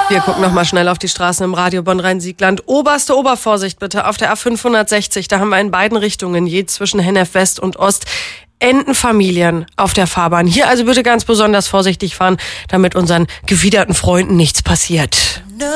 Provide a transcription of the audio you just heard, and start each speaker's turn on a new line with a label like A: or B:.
A: Wir gucken noch mal schnell auf die Straßen im Radio Bonn-Rhein-Siegland. Oberste Obervorsicht bitte auf der A560. Da haben wir in beiden Richtungen, je zwischen Hennef West und Ost, Entenfamilien auf der Fahrbahn. Hier also bitte ganz besonders vorsichtig fahren, damit unseren gefiederten Freunden nichts passiert.